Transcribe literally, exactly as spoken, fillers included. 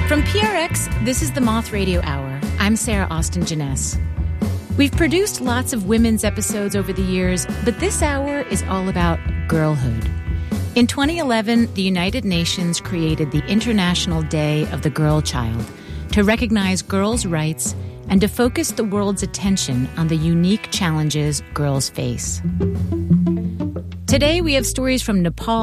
From P R X, this is the Moth Radio Hour. I'm Sarah Austin Jenness. We've produced lots of women's episodes over the years, but this hour is all about girlhood. In twenty eleven, the United Nations created the International Day of the Girl Child to recognize girls' rights and to focus the world's attention on the unique challenges girls face. Today, we have stories from Nepal,